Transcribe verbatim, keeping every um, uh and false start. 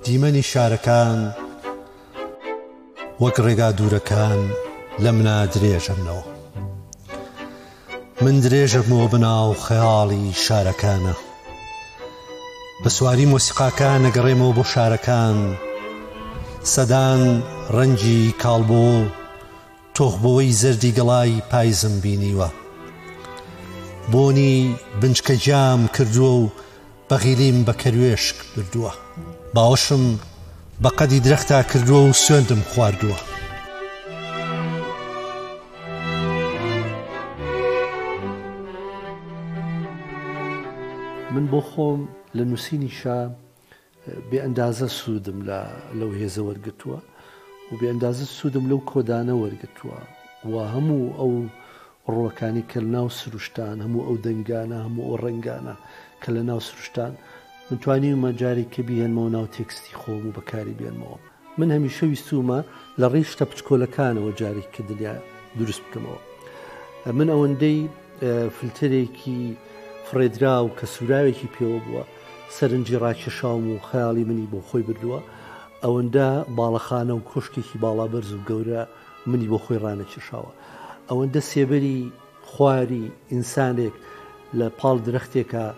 دیمەنی شارەکان وەک ڕێگا دوورەکان لە منە درێژەمنەوە. من درێژەمەوە بەناو خەیاڵی شارەکانە، بە سواری مۆسیقاکان نەگەڕێمەوە بۆ شارەکان، سەدان ڕەنگی کاڵبۆ تۆخبەوەی زەردی گەڵای پایزم بینیوە، بۆنی بنچکە جام کردووە و بەغیلیم بە کەروێشک بردووە، باوەشم بە قەدی درەختا کردووە و سوێندم خواردووە. من بۆ خۆم لە نووسینی شا بێ ئەندازە سوودم لەو هێزە وەرگتووە و بێ ئەندازە سوودم لەو کۆدانە وەرگتووە و هەموو ئەو ڕۆکانی کە لە ناو سروشتان، هەموو ئەو دەنگانە، هەموو ئەو ڕنگانە کە لە ناو سروشتان من توانیمە جارێک کە بیهێنمەوە ناو تێکستی خۆم و بەکاری بێنمەوە. من هەمیشە ویستومە لە ڕێی شتە پچکۆلەکانەوە جارێک کە دڵیا دروست بکەمەوە. من ئەوەندەی فلترێکی فڕێدرا و کە سوراوێکی پێوە بووە سەرنجی ڕاکێشاوم و خەیاڵی منی بۆ خۆی بردووە، ئەوەندە باڵەخانە و کۆشکێکی باڵا بەرز و گەورە منی بۆ خۆی ڕانەکێشاوە، ئەوەندە سێبەری خواری ئینسانێک لە پاڵ درەختێکە